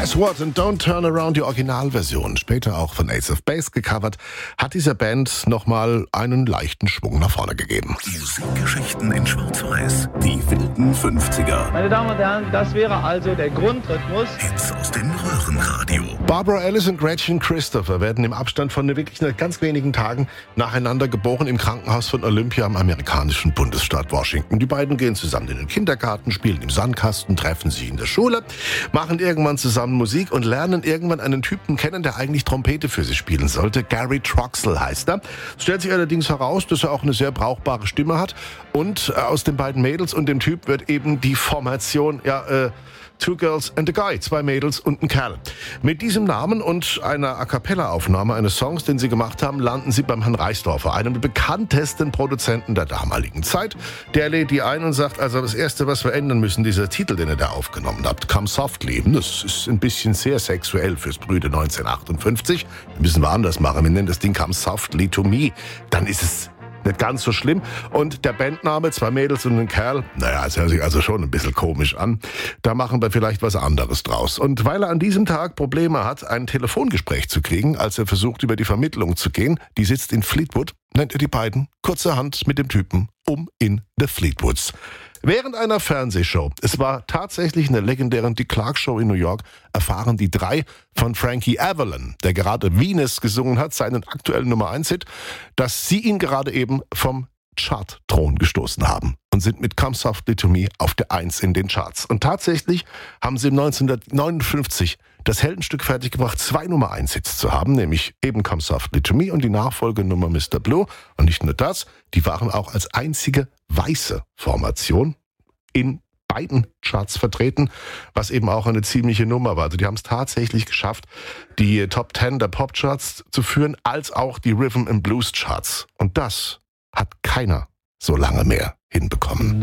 Guess What and Don't Turn Around, die Originalversion, später auch von Ace of Base gecovert, hat dieser Band nochmal einen leichten Schwung nach vorne gegeben. Musikgeschichten in Schwarz-Weiß, die wilden 50er. Meine Damen und Herren, das wäre also der Grundrhythmus. Hits aus dem Röhrenradio. Barbara Ellis und Gretchen Christopher werden im Abstand von wirklich ganz wenigen Tagen nacheinander geboren im Krankenhaus von Olympia im amerikanischen Bundesstaat Washington. Die beiden gehen zusammen in den Kindergarten, spielen im Sandkasten, treffen sich in der Schule, machen irgendwann zusammen Musik und lernen irgendwann einen Typen kennen, der eigentlich Trompete für sie spielen sollte. Gary Troxell heißt er. Es stellt sich allerdings heraus, dass er auch eine sehr brauchbare Stimme hat. Und aus den beiden Mädels und dem Typ wird eben die Formation, Two Girls and a Guy, 2 Mädels und ein Kerl. Mit diesem Namen und einer A-Cappella-Aufnahme eines Songs, den sie gemacht haben, landen sie beim Herrn Reisdorfer, einem der bekanntesten Produzenten der damaligen Zeit. Der lädt die ein und sagt, also das Erste, was wir ändern müssen, dieser Titel, den ihr da aufgenommen habt, Come Softly. Das ist ein bisschen sehr sexuell fürs Brüde 1958. Wir müssen wir anders machen. Wir nennen das Ding Come Softly to Me. Dann ist es nicht ganz so schlimm. Und der Bandname, 2 Mädels und ein Kerl, es hört sich also schon ein bisschen komisch an. Da machen wir vielleicht was anderes draus. Und weil er an diesem Tag Probleme hat, ein Telefongespräch zu kriegen, als er versucht, über die Vermittlung zu gehen, die sitzt in Fleetwood, nennt er die beiden kurzerhand mit dem Typen in The Fleetwoods. Während einer Fernsehshow, es war tatsächlich eine legendäre Dick Clark Show in New York, erfahren die 3 von Frankie Avalon, der gerade Venus gesungen hat, seinen aktuellen Nummer 1-Hit, dass sie ihn gerade eben vom Chart-Thron gestoßen haben und sind mit Come Softly to Me auf der 1 in den Charts. Und tatsächlich haben sie 1959 das Heldenstück fertiggebracht, 2 Nummer 1-Hits zu haben, nämlich eben Come Softly to Me und die Nachfolgenummer Mr. Blue. Und nicht nur das, die waren auch als einzige weiße Formation in beiden Charts vertreten, was eben auch eine ziemliche Nummer war. Also die haben es tatsächlich geschafft, die Top 10 der Popcharts zu führen, als auch die Rhythm and Blues Charts. Und das hat keiner so lange mehr hinbekommen.